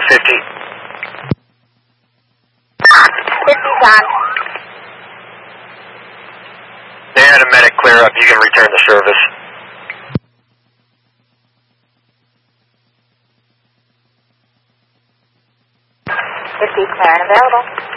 50. 50's on. They had a medic clear up. You can return to service. 50 clear and available.